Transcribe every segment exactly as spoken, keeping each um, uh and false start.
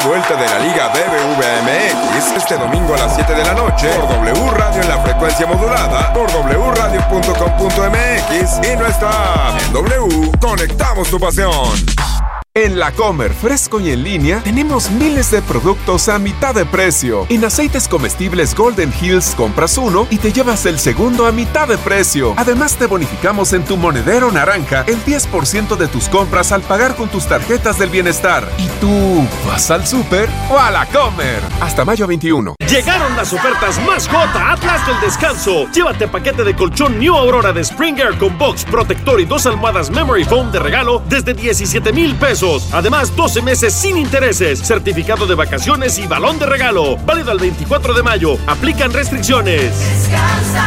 vuelta de la Liga B B V M X este domingo a las siete de la noche por W Radio en la frecuencia modulada, por w radio punto com punto m x y nuestra app. En W, conectamos tu pasión. En La Comer, fresco y en línea, tenemos miles de productos a mitad de precio. En aceites comestibles Golden Hills, compras uno y te llevas el segundo a mitad de precio. Además, te bonificamos en tu monedero naranja el diez por ciento de tus compras al pagar con tus tarjetas del bienestar. ¿Y tú vas al súper o a La Comer? Hasta mayo veintiuno. Llegaron las ofertas más hot a Atlas del Descanso. Llévate paquete de colchón New Aurora de Springer con box, protector y dos almohadas Memory Foam de regalo desde diecisiete mil pesos. Además, doce meses sin intereses, certificado de vacaciones y balón de regalo. Válido al veinticuatro de mayo. Aplican restricciones. Descansa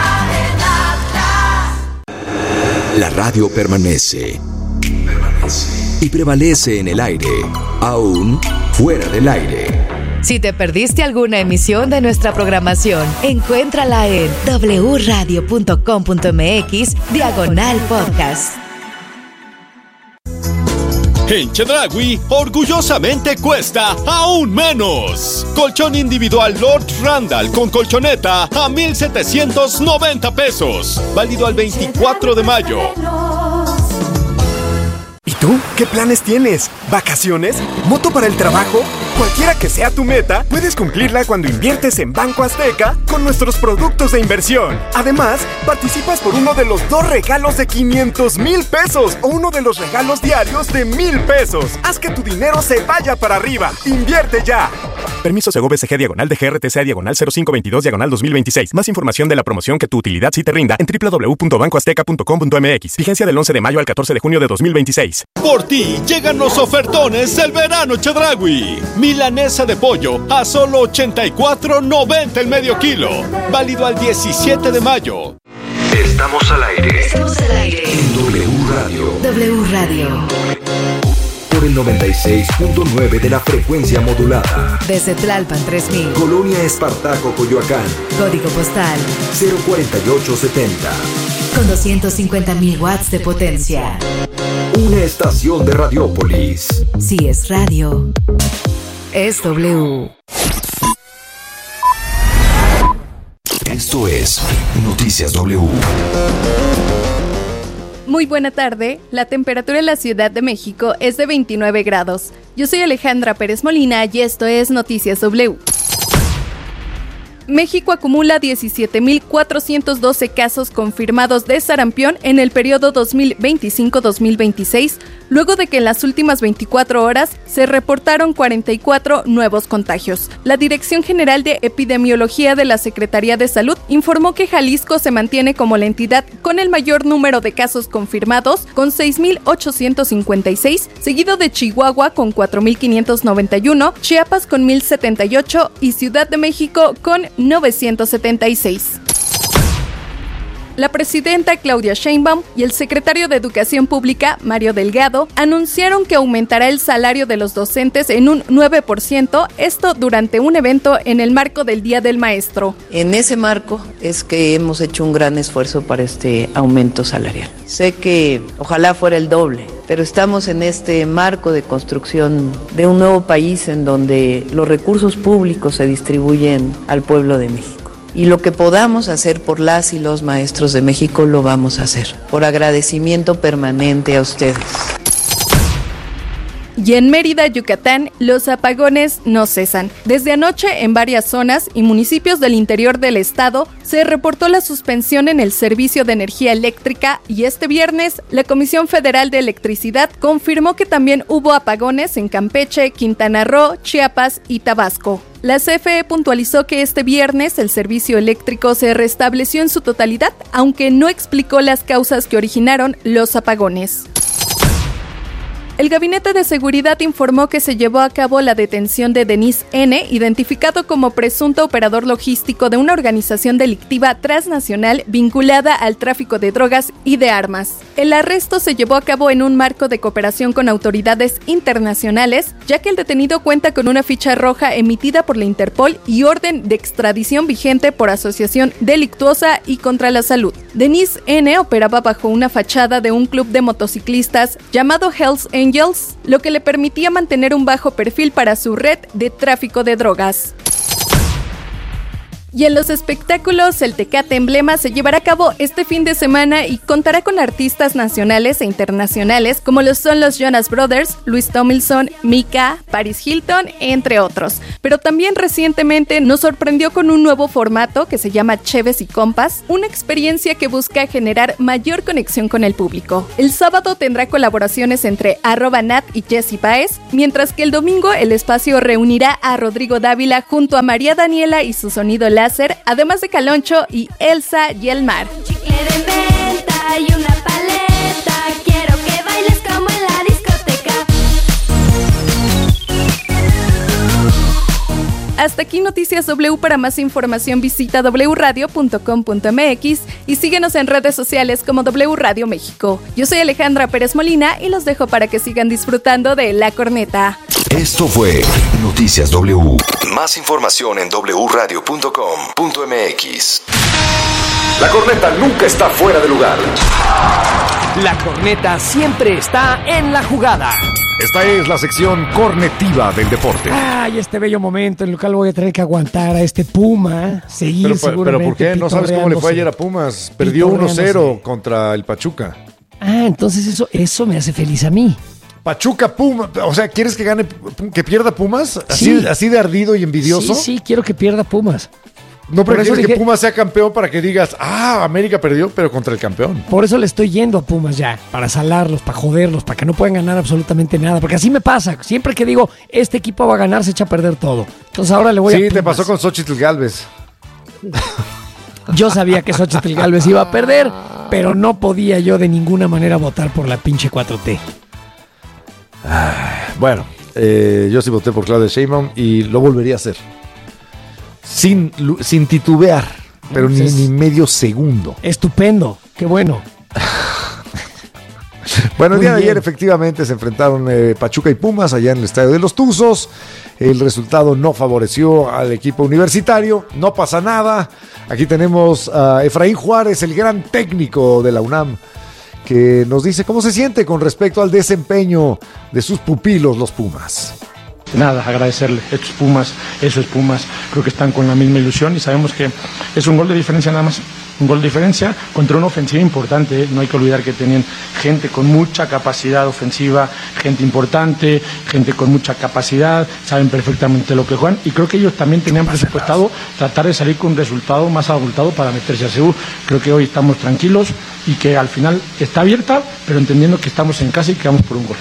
en Atlas. La radio permanece. Permanece. Y prevalece en el aire, aún fuera del aire. Si te perdiste alguna emisión de nuestra programación, encuéntrala en w radio punto com punto m x diagonal podcast. En Chedraui, orgullosamente cuesta aún menos. Colchón individual Lord Randall con colchoneta a mil setecientos noventa pesos. Válido al veinticuatro de mayo. ¿Y tú? ¿Qué planes tienes? ¿Vacaciones? ¿Moto para el trabajo? Cualquiera que sea tu meta, puedes cumplirla cuando inviertes en Banco Azteca con nuestros productos de inversión. Además, participas por uno de los dos regalos de quinientos mil pesos o uno de los regalos diarios de mil pesos. Haz que tu dinero se vaya para arriba. ¡Invierte ya! Permiso Segov S G diagonal de G R T C diagonal cero cinco veintidós diagonal dos mil veintiséis. Más información de la promoción que tu utilidad sí te rinda en w w w punto banco azteca punto com punto m x. Vigencia del once de mayo al catorce de junio de dos mil veintiséis. Por ti llegan los ofertones del verano Chedraui. Milanesa de pollo a solo ochenta y cuatro noventa el medio kilo. Válido al diecisiete de mayo. Estamos al aire. Estamos al aire. En W Radio. W Radio. Por el noventa y seis punto nueve de la frecuencia modulada. Desde Tlalpan tres mil. Colonia Espartaco, Coyoacán. Código postal cero cuarenta y ocho setenta. Con doscientos cincuenta mil watts de potencia. Una estación de Radiópolis. Si es radio, es W. Esto es Noticias W. Muy buena tarde, la temperatura en la Ciudad de México es de veintinueve grados. Yo soy Alejandra Pérez Molina y esto es Noticias W. México acumula diecisiete mil cuatrocientos doce casos confirmados de sarampión en el periodo dos mil veinticinco a dos mil veintiséis, luego de que en las últimas veinticuatro horas se reportaron cuarenta y cuatro nuevos contagios. La Dirección General de Epidemiología de la Secretaría de Salud informó que Jalisco se mantiene como la entidad con el mayor número de casos confirmados, con seis mil ochocientos cincuenta y seis, seguido de Chihuahua con cuatro mil quinientos noventa y uno, Chiapas con mil setenta y ocho y Ciudad de México con novecientos setenta y seis. La presidenta Claudia Sheinbaum y el secretario de Educación Pública, Mario Delgado, anunciaron que aumentará el salario de los docentes en un nueve por ciento, esto durante un evento en el marco del Día del Maestro. En ese marco es que hemos hecho un gran esfuerzo para este aumento salarial. Sé que ojalá fuera el doble, pero estamos en este marco de construcción de un nuevo país en donde los recursos públicos se distribuyen al pueblo de México. Y lo que podamos hacer por las y los maestros de México lo vamos a hacer, por agradecimiento permanente a ustedes. Y en Mérida, Yucatán, los apagones no cesan. Desde anoche, en varias zonas y municipios del interior del estado, se reportó la suspensión en el servicio de energía eléctrica y este viernes, la Comisión Federal de Electricidad confirmó que también hubo apagones en Campeche, Quintana Roo, Chiapas y Tabasco. La C F E puntualizó que este viernes el servicio eléctrico se restableció en su totalidad, aunque no explicó las causas que originaron los apagones. El Gabinete de Seguridad informó que se llevó a cabo la detención de Denis N., identificado como presunto operador logístico de una organización delictiva transnacional vinculada al tráfico de drogas y de armas. El arresto se llevó a cabo en un marco de cooperación con autoridades internacionales, ya que el detenido cuenta con una ficha roja emitida por la Interpol y orden de extradición vigente por asociación delictuosa y contra la salud. Denis N. operaba bajo una fachada de un club de motociclistas llamado Hells Angels Angels, lo que le permitía mantener un bajo perfil para su red de tráfico de drogas. Y en los espectáculos, el Tecate Emblema se llevará a cabo este fin de semana y contará con artistas nacionales e internacionales como lo son los Jonas Brothers, Luis Tomlinson, Mika, Paris Hilton, entre otros. Pero también recientemente nos sorprendió con un nuevo formato que se llama Cheves y Compas, una experiencia que busca generar mayor conexión con el público. El sábado tendrá colaboraciones entre arroba Nat y Jessy Baez, mientras que el domingo el espacio reunirá a Rodrigo Dávila junto a María Daniela y su sonido láser, además de Caloncho y Elsa y el Mar. Un chicle de menta y una paleta, quiero que bailes como en la discoteca. Hasta aquí Noticias W. Para más información visita doble u radio punto com punto m x y síguenos en redes sociales como W Radio México. Yo soy Alejandra Pérez Molina y los dejo para que sigan disfrutando de La Corneta. Esto fue Noticias W. Más información en doble u radio punto com punto m x. La Corneta nunca está fuera de lugar. La Corneta siempre está en la jugada. Esta es la sección cornetiva del deporte. Ay, este bello momento en el cual voy a tener que aguantar a este Puma, seguir pero, seguramente. Pero ¿por qué? ¿No sabes cómo le fue ayer a Pumas? Perdió uno cero contra el Pachuca. Ah, entonces eso, eso me hace feliz a mí. Pachuca, Puma, o sea, ¿quieres que gane, que pierda Pumas? ¿Así, sí. así de ardido y envidioso? Sí, sí, quiero que pierda Pumas. No, pero quieres dije, que Pumas sea campeón para que digas, ah, América perdió, pero contra el campeón. Por eso le estoy yendo a Pumas ya, para salarlos, para joderlos, para que no puedan ganar absolutamente nada, porque así me pasa, siempre que digo, este equipo va a ganar, se echa a perder todo. Entonces ahora le voy sí, a Pumas. Sí, te pasó con Xóchitl Gálvez. Yo sabía que Xóchitl Gálvez iba a perder, pero no podía yo de ninguna manera votar por la pinche cuatro T. Ah, bueno, eh, yo sí voté por Claudia Sheinbaum y lo volvería a hacer. Sin, sin titubear, pero ni, ni medio segundo. Estupendo, qué bueno. Bueno, el día de ayer efectivamente se enfrentaron eh, Pachuca y Pumas allá en el Estadio de los Tuzos. El resultado no favoreció al equipo universitario, no pasa nada. Aquí tenemos a Efraín Juárez, el gran técnico de la UNAM, que nos dice cómo se siente con respecto al desempeño de sus pupilos, los Pumas. Nada, agradecerle. Estos Pumas, esos Pumas, creo que están con la misma ilusión y sabemos que es un gol de diferencia nada más. Un gol de diferencia contra una ofensiva importante. No hay que olvidar que tenían gente con mucha capacidad ofensiva, gente importante, gente con mucha capacidad, saben perfectamente lo que juegan y creo que ellos también tenían presupuestado tratar de salir con un resultado más abultado para meterse a C U. Creo que hoy estamos tranquilos y que al final está abierta, pero entendiendo que estamos en casa y que vamos por un gol.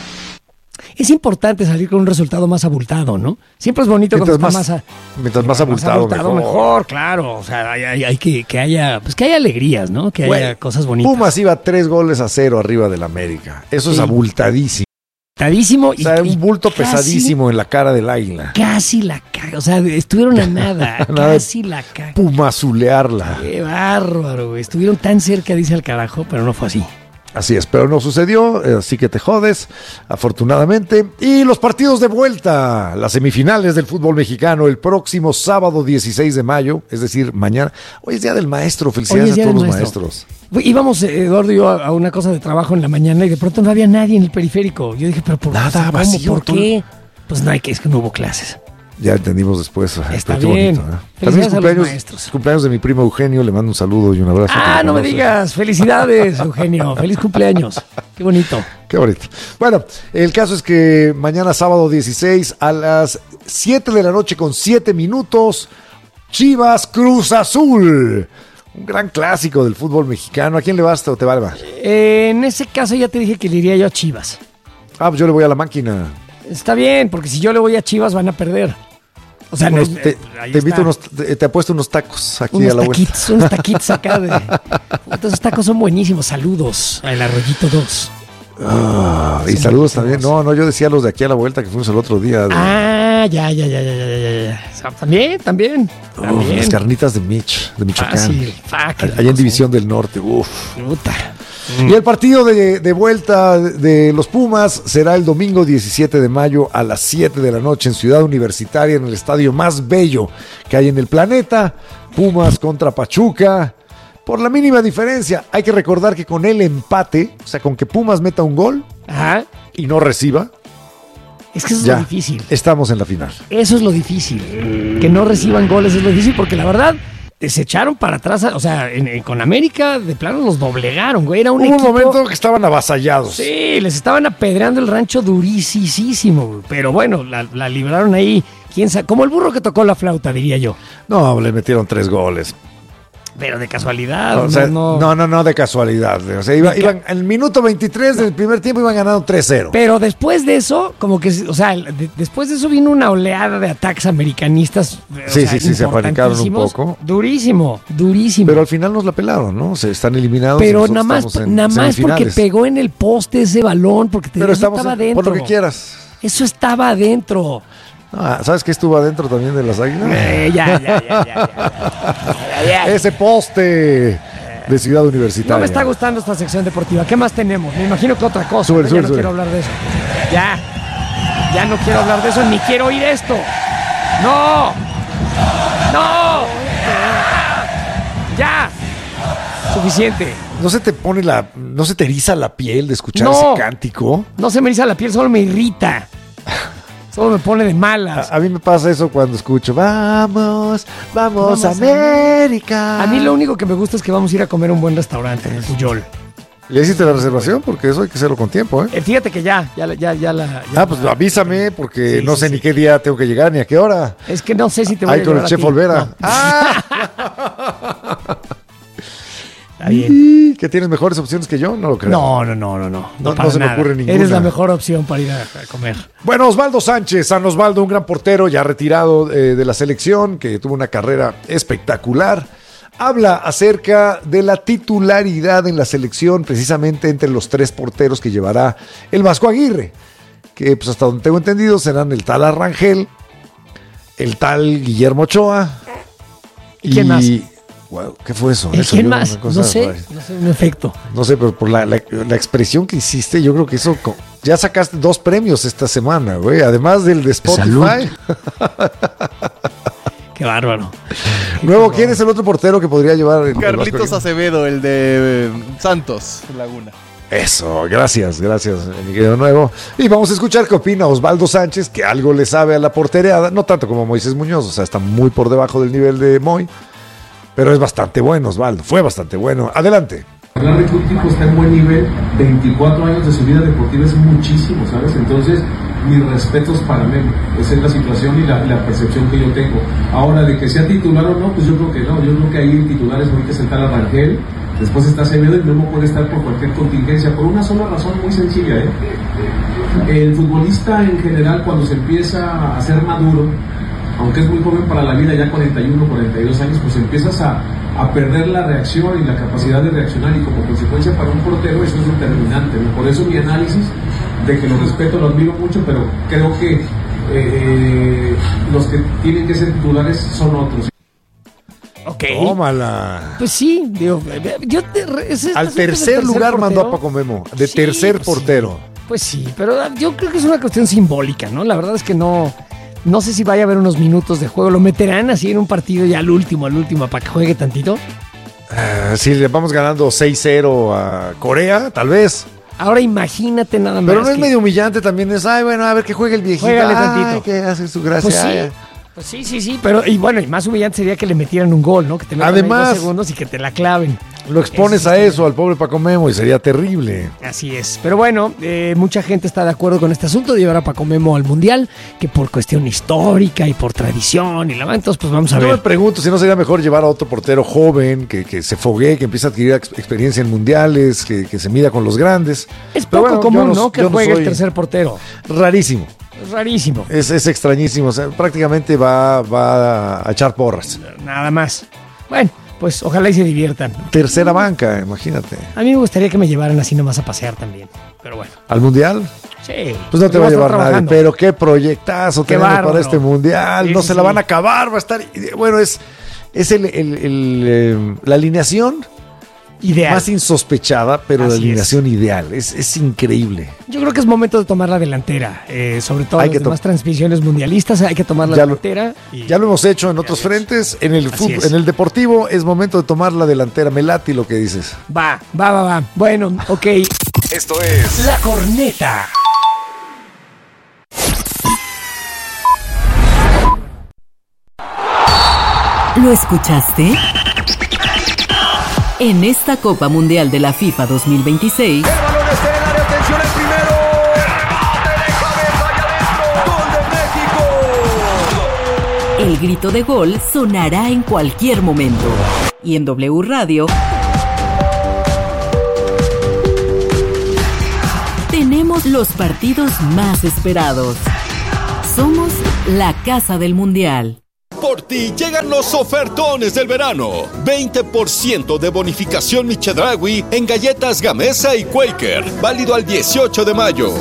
Es importante salir con un resultado más abultado, ¿no? Siempre es bonito mientras cuando más, está más, a, mientras más abultado, más abultado mejor. mejor. Claro, o sea, hay, hay, hay que, que haya, pues que haya alegrías, ¿no? Que bueno, haya cosas bonitas. Pumas iba tres goles a cero arriba del América. Eso sí. Es abultadísimo. Abultadísimo. O sea, y, un bulto casi, pesadísimo en la cara del águila. Casi la caga, o sea, estuvieron a nada, nada casi la caga. Pumazulearla. Qué bárbaro, güey. Estuvieron tan cerca, dice al carajo, pero no fue así. Así es, pero no sucedió, así que te jodes, afortunadamente. Y los partidos de vuelta, las semifinales del fútbol mexicano, el próximo sábado dieciséis de mayo, es decir, mañana. Hoy es Día del Maestro, felicidades a todos los maestros. Íbamos, Eduardo y yo, a una cosa de trabajo en la mañana y de pronto no había nadie en el periférico. Yo dije, pero ¿por, Nada, ¿cómo? vacío, ¿Por qué? Pues no hay que, es que no hubo clases. Ya entendimos después. Está bien. Bonito, ¿eh? También es cumpleaños, cumpleaños de mi primo Eugenio. Le mando un saludo y un abrazo. Ah, no me digas. Felicidades, Eugenio. Feliz cumpleaños. Qué bonito. Qué bonito. Bueno, el caso es que mañana sábado dieciséis a las siete de la noche con siete minutos, Chivas Cruz Azul. Un gran clásico del fútbol mexicano. ¿A quién le vas o te vale más? Eh, en ese caso ya te dije que le iría yo a Chivas. Ah, pues yo le voy a la máquina. Está bien, porque si yo le voy a Chivas van a perder. O sea, unos, no, te, te invito unos, te, te apuesto unos tacos aquí unos a la taquitos, vuelta. Unos taquitos acá de... Esos tacos son buenísimos. Saludos al Arroyito dos. Ah, y saludos también. No, no, yo decía los de aquí a la vuelta que fuimos el otro día. De... Ah, ya, ya, ya, ya, ya, ya, ya. También, también. Oh, también. Las carnitas de Mitch, de Michoacán. Fácil, fácil, allá en División del Norte. Uf. Puta. Y el partido de, de vuelta de los Pumas será el domingo diecisiete de mayo a las siete de la noche en Ciudad Universitaria, en el estadio más bello que hay en el planeta. Pumas contra Pachuca. Por la mínima diferencia, hay que recordar que con el empate, o sea, con que Pumas meta un gol, ajá, y no reciba, es que eso ya, es lo difícil. Estamos en la final. Eso es lo difícil. Que no reciban goles es lo difícil porque la verdad se echaron para atrás. O sea, en, en, con América de plano los doblegaron, güey. Era un Hubo equipo, un momento que estaban avasallados. Sí, les estaban apedreando el rancho durísimo, güey. Pero bueno, la, la libraron ahí. ¿Quién sabe? Como el burro que tocó la flauta, diría yo. No, le metieron tres goles. Pero de casualidad. O no, sea, no, no, no, no de casualidad. O sea, iba, iban, en el minuto veintitrés del primer tiempo iban ganando tres cero. Pero después de eso, como que, o sea, de, después de eso vino una oleada de ataques americanistas. Sí, o sea, sí, sí, se apanicaron un poco. Durísimo, durísimo. Pero al final nos la pelaron, ¿no? Se están eliminados. Pero nada más, nada más porque pegó en el poste ese balón, porque te Pero estamos estaba en, adentro. por lo que quieras. Eso estaba adentro. Ah, ¿sabes qué estuvo adentro también de las Águilas? Eh, ya, ya, ya, ya, ya, ya. Ese poste de Ciudad Universitaria. No me está gustando esta sección deportiva. ¿Qué más tenemos? Me imagino que otra cosa. Sube, ¿no? sube, ya no sube. quiero hablar de eso. Ya. Ya no quiero hablar de eso, ni quiero oír esto. ¡No! ¡No! ¡Ya! Suficiente. ¿No se te pone la... ¿No se te eriza la piel de escuchar No. ese cántico? No se me eriza la piel, solo me irrita. Solo me pone de malas. A, a mí me pasa eso cuando escucho Vamos, vamos, vamos América. A mí lo único que me gusta es que vamos a ir a comer a un buen restaurante en el Puyol. ¿Ya hiciste la reservación? Porque eso hay que hacerlo con tiempo, ¿eh? Eh, fíjate que ya, ya, la- ya, ya la... ya Ah, pues la- avísame, porque Sí, no sí, sé sí. ni qué día tengo que llegar, ni a qué hora. Es que no sé si te voy Ahí a con el llevar a chef ti. Olvera. No. ¡Ah! Está bien. ¿Y ¿Que tienes mejores opciones que yo? No lo creo. No, no, no, no, no. No- para no se me nada. ocurre ninguna. Eres la mejor opción para ir a, a comer. Bueno, Osvaldo Sánchez, San Osvaldo, un gran portero ya retirado eh, de la selección, que tuvo una carrera espectacular. Habla acerca de la titularidad en la selección, precisamente entre los tres porteros que llevará el Vasco Aguirre, que pues hasta donde tengo entendido serán el tal Arrangel, el tal Guillermo Ochoa. ¿Y quién más? Wow, ¿qué fue eso? ¿Y Eso quién yo más? una cosa- No sé, no sé, un efecto. No sé, pero por la, la- la expresión que hiciste, yo creo que eso... co- Ya sacaste dos premios esta semana, güey. Además del de Spotify. Qué bárbaro. Luego, ¿quién es el otro portero que podría llevar? el- el Carlitos Vasco? Acevedo, el de eh, Santos Laguna. Eso, gracias, gracias, mi querido Nuevo. Y vamos a escuchar qué opina Osvaldo Sánchez, que algo le sabe a la portereada. No tanto como Moisés Muñoz, o sea, está muy por debajo del nivel de Moy. Pero es bastante bueno, Osvaldo. Fue bastante bueno. Adelante. Hablar de que un tipo está en buen nivel, veinticuatro años de su vida deportiva es muchísimo, ¿sabes? Entonces, mis respetos para Memo. Esa es la situación y la, la percepción que yo tengo. Ahora, de que sea titular o no, pues yo creo que no. Yo creo que ahí titulares ahorita es el tal Arrangel, después está Acevedo y Memo puede estar por cualquier contingencia, por una sola razón muy sencilla, ¿eh? El futbolista en general, cuando se empieza a ser maduro, aunque es muy joven para la vida, ya cuarenta y uno, cuarenta y dos años, pues empiezas a, a perder la reacción y la capacidad de reaccionar, y como consecuencia para un portero eso es determinante, ¿no? Por eso mi análisis de que lo respeto, lo admiro mucho, pero creo que eh, los que tienen que ser titulares son otros. Ok. Tómala. Pues sí, digo, yo te, es, es Al asunto del tercer lugar mandó portero. a Paco Memo, de Sí, tercer pues portero. Pues sí, pero yo creo que es una cuestión simbólica, ¿no? La verdad es que no, no sé si vaya a haber unos minutos de juego. ¿Lo meterán así en un partido ya al último, al último, para que juegue tantito? Ah, si le vamos ganando seis cero a Corea, tal vez. Ahora imagínate nada más. Pero no es que- medio humillante también, es, ay, bueno, a ver que juegue el viejito. Juégale Ay, tantito. que hace su gracia. Pues sí, Ay, pues sí, sí, sí, pero y bueno, y más humillante sería que le metieran un gol, ¿no? Que te metan ahí Además- dos segundos y que te la claven. Lo expones a eso, al pobre Paco Memo, y sería terrible. Así es. Pero bueno, eh, mucha gente está de acuerdo con este asunto de llevar a Paco Memo al Mundial, que por cuestión histórica y por tradición y la entonces pues vamos a Yo me ver. pregunto si no sería mejor llevar a otro portero joven, que, que se foguee, que empiece a adquirir ex- experiencia en mundiales, que, que se mida con los grandes. Es Pero poco bueno, común, yo ¿no? Que yo juegue soy- el tercer portero. Rarísimo. Es rarísimo. Es, es extrañísimo. O sea, prácticamente va, va a echar porras. Nada más. Bueno, pues ojalá y se diviertan. Tercera banca, imagínate. A mí me gustaría que me llevaran así nomás a pasear también. Pero bueno. ¿Al mundial? Sí. Pues no te Yo va a voy estar llevar nadie, trabajando. pero qué proyectazo Qué tenemos bárbaro. para este mundial. Sí, no sí, se la sí. van a acabar, va a estar. Bueno, es, es el, el- el, eh, la alineación Ideal. más insospechada, pero la Así alineación ideal. Es, es increíble. Yo creo que es momento de tomar la delantera. Eh, sobre todo Hay en que las to- demás transmisiones mundialistas, hay que tomar la Ya lo- delantera. y- Ya lo hemos hecho en otros frentes. En el Así fútbol, es. en el deportivo es momento de tomar la delantera. Me late lo que dices. Va, va, va, va. Bueno, ok. Esto es La Corneta. ¿Lo escuchaste? En esta Copa Mundial de la FIFA dos mil veintiséis... El balón está en el área, atención al primero. ¡Remate de cabeza allá adentro! ¡Gol de México! El grito de gol sonará en cualquier momento. Y en W Radio... tenemos los partidos más esperados. Somos la Casa del Mundial. Por ti llegan los ofertones del verano. veinte por ciento de bonificación Chedraui en galletas Gamesa y Quaker. Válido al dieciocho de mayo.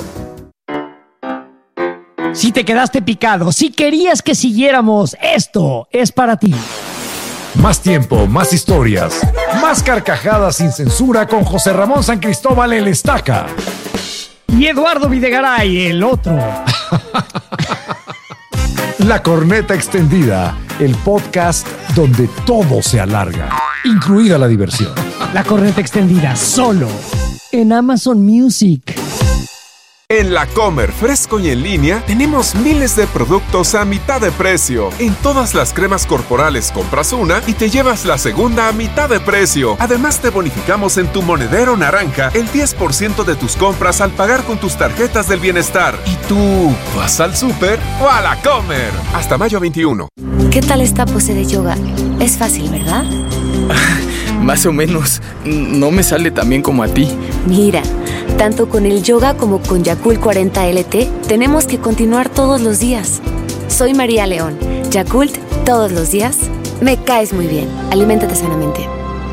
Si te quedaste picado, si querías que siguiéramos, esto es para ti. Más tiempo, más historias, más carcajadas sin censura con José Ramón San Cristóbal el Estaca. Y Eduardo Videgaray, el otro. La Corneta Extendida, el podcast donde todo se alarga, incluida la diversión. La Corneta Extendida, solo en Amazon Music. En La Comer, fresco y en línea, tenemos miles de productos a mitad de precio. En todas las cremas corporales compras una y te llevas la segunda a mitad de precio. Además, te bonificamos en tu monedero naranja el diez por ciento de tus compras al pagar con tus tarjetas del bienestar. ¿Y tú vas al súper o a La Comer? Hasta mayo veintiuno. ¿Qué tal esta pose de yoga? Es fácil, ¿verdad? Más o menos. No me sale tan bien como a ti. Mira, tanto con el yoga como con Yakult cuarenta L T, tenemos que continuar todos los días. Soy María León. Yakult, todos los días. Me caes muy bien. Aliméntate sanamente.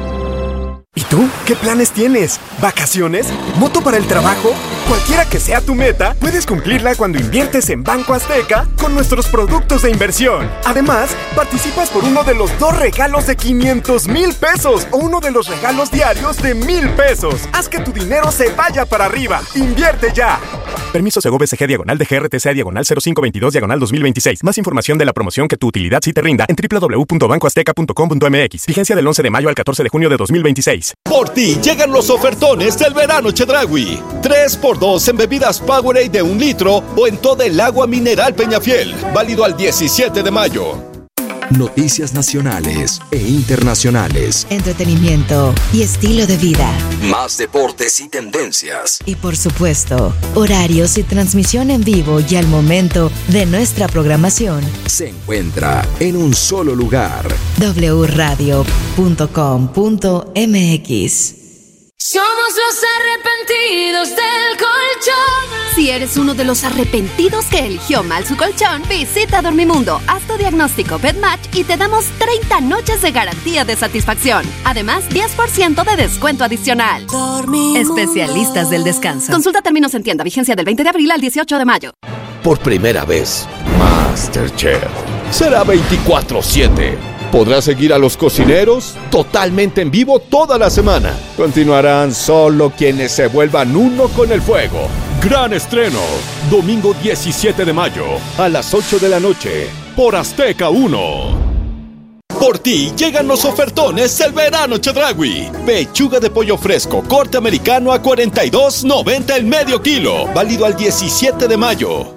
¿Y tú? ¿Qué planes tienes? ¿Vacaciones? ¿Moto para el trabajo? Cualquiera que sea tu meta, puedes cumplirla cuando inviertes en Banco Azteca con nuestros productos de inversión. Además, participas por uno de los dos regalos de quinientos mil pesos o uno de los regalos diarios de mil pesos. Haz que tu dinero se vaya para arriba. ¡Invierte ya! Permiso Segov S G diagonal de G R T C A diagonal cero cinco veintidós diagonal dos mil veintiséis. Más información de la promoción que tu utilidad sí te rinda en doble u doble u doble u punto banco azteca punto com punto m x. Vigencia del once de mayo al catorce de junio de dos mil veintiséis. Por ti llegan los ofertones del verano Chedraui. tres por dos en bebidas Powerade de un litro o en toda el agua mineral Peñafiel. Válido al diecisiete de mayo. Noticias nacionales e internacionales. Entretenimiento y estilo de vida. Más deportes y tendencias. Y por supuesto, horarios y transmisión en vivo y al momento de nuestra programación. Se encuentra en un solo lugar. doble u radio punto com punto m x. Somos los arrepentidos del colchón. Si eres uno de los arrepentidos que eligió mal su colchón, visita Dormimundo, haz tu diagnóstico BedMatch y te damos treinta noches de garantía de satisfacción. Además, diez por ciento de descuento adicional. Dormimundo. Especialistas del descanso. Consulta términos en tienda, vigencia del veinte de abril al dieciocho de mayo. Por primera vez, MasterChef será veinticuatro siete. Podrás seguir a los cocineros totalmente en vivo toda la semana. Continuarán solo quienes se vuelvan uno con el fuego. Gran estreno, domingo diecisiete de mayo, a las ocho de la noche, por Azteca uno. Por ti llegan los ofertones del verano Chedraui. Pechuga de pollo fresco, corte americano a cuarenta y dos noventa el medio kilo. Válido al diecisiete de mayo.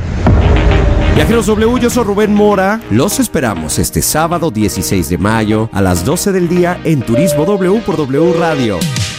Viajeros W, yo soy Rubén Mora. Los esperamos este sábado dieciséis de mayo a las doce del día en Turismo W por W Radio.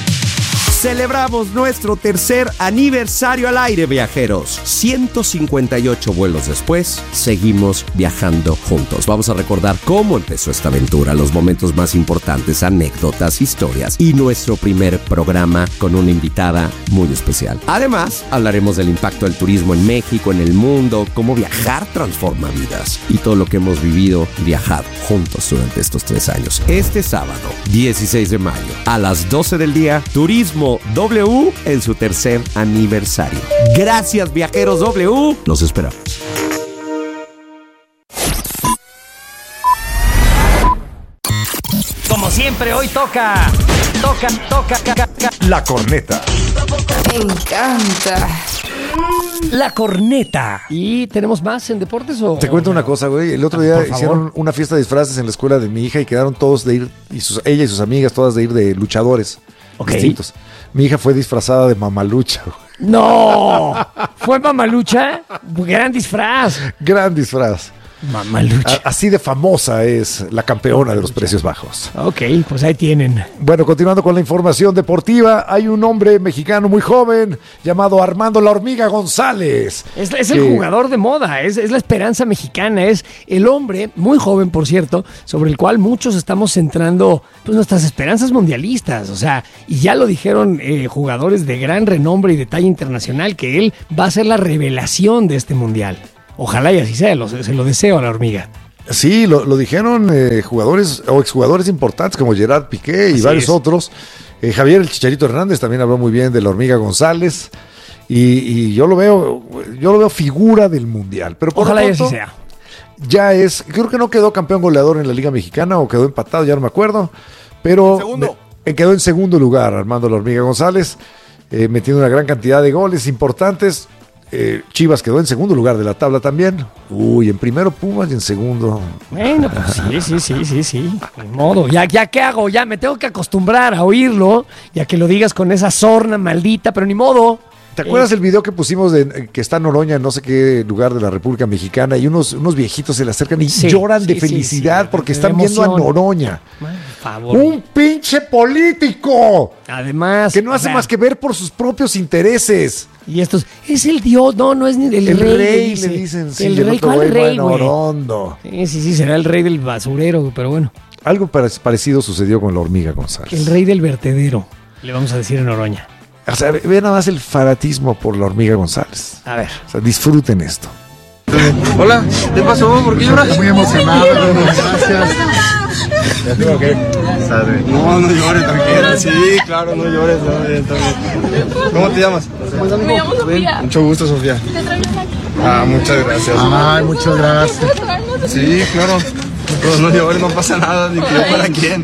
Celebramos nuestro tercer aniversario al aire, viajeros. ciento cincuenta y ocho vuelos después, seguimos viajando juntos. Vamos a recordar cómo empezó esta aventura, los momentos más importantes, anécdotas, historias y nuestro primer programa con una invitada muy especial. Además, hablaremos del impacto del turismo en México, en el mundo, cómo viajar transforma vidas y todo lo que hemos vivido y viajado juntos durante estos tres años. Este sábado, dieciséis de mayo, a las doce del día, Turismo W en su tercer aniversario. Gracias, viajeros W. Los esperamos. Como siempre, hoy toca, toca, toca, toca, toca. La corneta. Me encanta. La corneta. ¿Y tenemos más en deportes o...? Te cuento una cosa, güey. El otro día hicieron una fiesta de disfraces en la escuela de mi hija y quedaron todos de ir, y sus, ella y sus amigas, todas de ir de luchadores okay. distintos. Mi hija fue disfrazada de mamalucha, güey. ¡No! ¿Fue mamalucha? Gran disfraz. Gran disfraz. Mamalucha. A- así de famosa es la campeona de los precios bajos. Ok, pues ahí tienen. Bueno, continuando con la información deportiva, hay un hombre mexicano muy joven llamado Armando La Hormiga González. Es, es el que- jugador de moda, es, es la esperanza mexicana, es el hombre, muy joven por cierto, sobre el cual muchos estamos centrando pues, nuestras esperanzas mundialistas. O sea, y ya lo dijeron eh, jugadores de gran renombre y de talla internacional, que él va a ser la revelación de este mundial. Ojalá y así sea, lo- se lo deseo a La Hormiga. Sí, lo, lo dijeron eh, jugadores o exjugadores importantes como Gerard Piqué y Así varios es. otros. Eh, Javier el Chicharito Hernández también habló muy bien de La Hormiga González. Y, y yo lo veo, yo lo veo figura del mundial. Pero por lo Ojalá y así pronto, sea. ya es, creo que no quedó campeón goleador en la Liga Mexicana o quedó empatado, ya no me acuerdo. Pero Segundo. me- eh, quedó en segundo lugar Armando La Hormiga González, eh, metiendo una gran cantidad de goles importantes. Eh, Chivas quedó en segundo lugar de la tabla también. Uy, en primero Pumas y en segundo. Bueno, pues sí, sí, sí, sí, sí. Ni modo. Ya, ya, ¿qué hago? Ya me tengo que acostumbrar a oírlo, ya que lo digas con esa sorna maldita, pero ni modo. ¿Te acuerdas el video que pusimos de eh, que está Noroña en no sé qué lugar de la República Mexicana y unos, unos viejitos se le acercan y Sí, lloran de sí, sí, felicidad sí, porque de están viendo a emoción. Noroña? Por favor. Un pinche político Además. que no hace o sea, más que ver por sus propios intereses. Y estos, es el dios, no, no es ni el, El rey. rey, dice. le dicen, sí, el el rey, otro ¿cuál güey, rey, bueno, güey? Orondo. Sí, sí, sí, será el rey del basurero, güey, pero bueno. Algo pare- parecido sucedió con La Hormiga González. El rey del vertedero, le vamos a decir en Oroña. O sea, ve ve nada más el fanatismo por La Hormiga González. A ver. O sea, disfruten esto. Hola, ¿qué pasó? ¿Por qué lloras? Muy emocionado, gracias. No, no llores, tranquila. Sí, claro, no llores. No, bien, está bien. ¿Cómo te llamas? Me llamo Sofía. Mucho gusto, Sofía. Ah, muchas gracias. Ay, muchas gracias. Sí, claro. Pero no llores, no pasa nada, ni que yo para quién.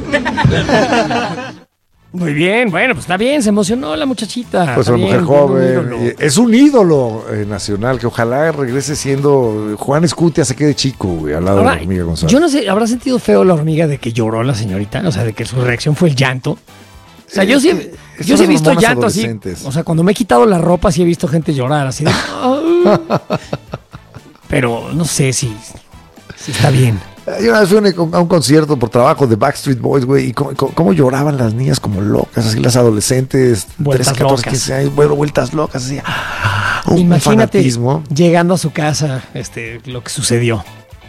Muy bien, bueno, pues está bien, se emocionó la muchachita. Pues está una mujer bien, joven. un ídolo. y Es un ídolo eh, nacional que ojalá regrese siendo. Juan Escutia se quede chico, güey, al lado Ahora, de La Hormiga González. yo no sé, ¿habrá sentido feo La Hormiga de que lloró la señorita? O sea, de que su reacción fue el llanto. O sea, yo Es sí, que yo son sí he visto hormonas llanto así. adolescentes. O sea, cuando me he quitado la ropa sí he visto gente llorar así de... Pero no sé si, si está bien. Yo una vez fui a un, a un concierto por trabajo de Backstreet Boys, güey, y cómo, cómo- cómo lloraban las niñas como locas, así las adolescentes, Vueltas trece, catorce, locas. quince años, bueno, vueltas locas, así. ah, Un, un Imagínate fanatismo. llegando a su casa, este, lo que sucedió.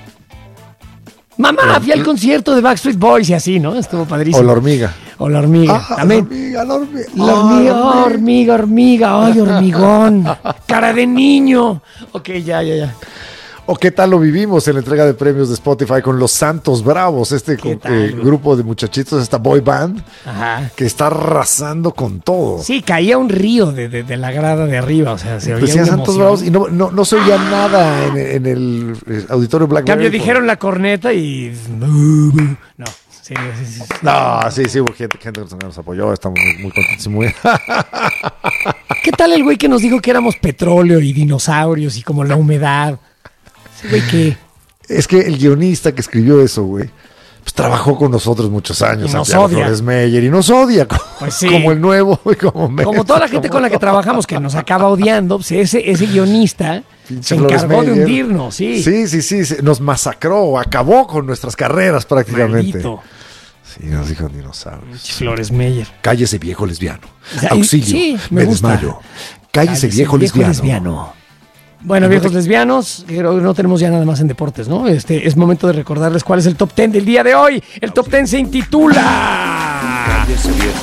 Mamá, fui al concierto de Backstreet Boys y así, ¿no? Estuvo padrísimo. O La Hormiga. O La Hormiga. Ah, También. La Hormiga, La Hormiga. La hormiga, Ah, hormiga, hormiga, ay, hormigón. Cara de niño. Ok, ya, ya, ya. ¿O qué tal lo vivimos en la entrega de premios de Spotify con los Santos Bravos, este ¿Qué co- tal, eh, güey? grupo de muchachitos, esta boy band, Ajá. que está arrasando con todo? Sí, caía un río de, de- de la grada de arriba, o sea, se oía Decían una Santos emoción. Bravos y no, no, no se oía nada en, en el eh, auditorio En Blackberry. cambio, dijeron la corneta y... No, sí, sí, sí, sí. No, sí, sí, hubo gente, gente que nos apoyó, estamos muy, muy contentos y muy... ¿Qué tal el güey que nos dijo que éramos petróleo y dinosaurios y como la humedad? Ese güey que... Es que el guionista que escribió eso, güey, pues trabajó con nosotros muchos años, Y nos Santiago odia. Flores Meyer, y nos odia, como, Pues sí. como el nuevo, y como Meyer, Como toda la gente con la que trabajamos que nos acaba odiando, pues ese, ese guionista Pinche se Flores encargó de Meyer. hundirnos, sí. Sí, sí, sí, sí, nos masacró, acabó con nuestras carreras prácticamente. Maldito. Sí, nos dijo dinosaurios. Flores Meyer. Cállese, viejo lesbiano. O sea, Auxilio, sí, me, me gusta. desmayo. Cállese, viejo, lesbiano. Bueno, viejos lesbianos, creo que no tenemos ya nada más en deportes, ¿no? Este es momento de recordarles cuál es el top ten del día de hoy. El top ten se intitula... Cállese, viejo.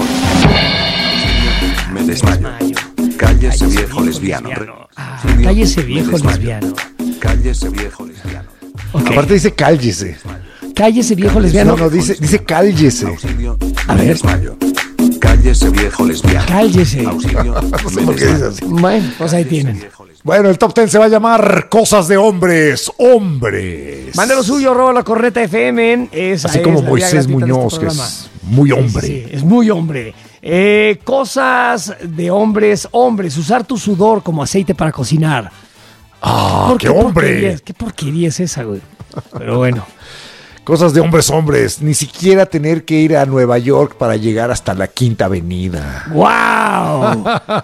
Me desmayo. Cállese, viejo lesbiano. Ah, cállese, viejo lesbiano. Cállese, viejo lesbiano. Ok. Aparte dice cállese. Cállese, viejo lesbiano. No, no, dice, dice cállese. A ver. Cállese, viejo lesbiano. Cállese. No sé por qué dice así. Bueno, pues ahí tienen. Bueno, el top ten se va a llamar Cosas de Hombres, Hombres. Mande lo suyo, arroba la corneta F M. Esa Así es como la vía Moisés gratuita de Muñoz, este que programa. es muy hombre. Sí, sí, es muy hombre. Eh, cosas de hombres, hombres. Usar tu sudor como aceite para cocinar. ¡Ah, ¿Por qué porquería hombre! es- ¿Qué porquería es esa, güey? Pero bueno. Cosas de hombres, hombres. Ni siquiera tener que ir a Nueva York para llegar hasta la Quinta Avenida. ¡Wow!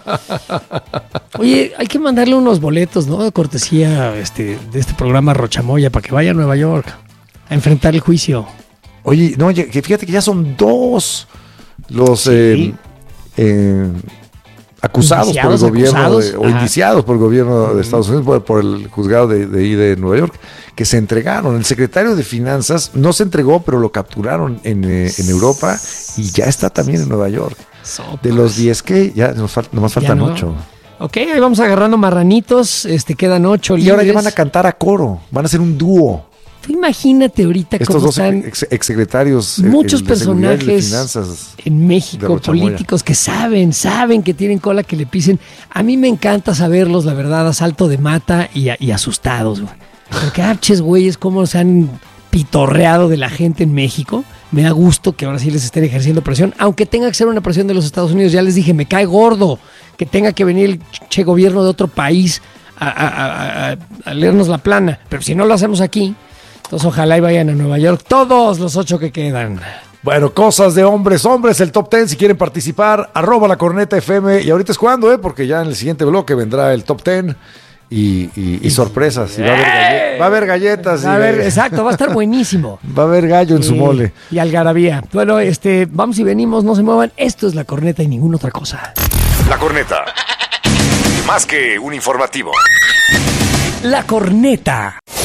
Oye, hay que mandarle unos boletos, ¿no? De cortesía este, de este programa Rochamoya para que vaya a Nueva York a enfrentar el juicio. Oye, no, que fíjate que ya son dos los Sí. eh, eh, acusados por el Indiciados, gobierno acusados. de- o Ajá. indiciados por el gobierno de Estados Unidos por, por el juzgado de, de ahí de Nueva York, que se entregaron. El secretario de Finanzas no se entregó, pero lo capturaron en, eh, en Europa y ya está también en Nueva York. De los diez que ya nos fal- nomás faltan Ya no. ocho. Ok, ahí vamos agarrando marranitos, este, quedan ocho Y ahora ya libres. van a cantar a coro, van a hacer un dúo. Tú imagínate ahorita Estos cómo dos están ex, exsecretarios eh, muchos el de seguridad y de personajes finanzas en de México, Rochamoya. políticos que saben, saben que tienen cola que le pisen. A mí me encanta saberlos, la verdad, a salto de mata y, a- y asustados, güey. Porque, ah, ches, güeyes, cómo se han pitorreado de la gente en México. Me da gusto que ahora sí les estén ejerciendo presión, aunque tenga que ser una presión de los Estados Unidos. Ya les dije, me cae gordo que tenga que venir el che gobierno de otro país a, a- a- a- a leernos la plana. Pero si no lo hacemos aquí, entonces ojalá y vayan a Nueva York todos los ocho que quedan. Bueno, cosas de hombres, hombres, el top ten, si quieren participar, arroba la corneta F M, y ahorita es cuando, ¿eh? Porque ya en el siguiente bloque vendrá el top ten y, y- y sorpresas, y va a haber, galle- va a haber galletas. A y- ver, exacto, va a estar buenísimo. Va a haber gallo en su Y- mole. Y algarabía. Bueno, este, vamos y venimos, no se muevan. Esto es La Corneta y ninguna otra cosa. La corneta. Más que un informativo. La Corneta.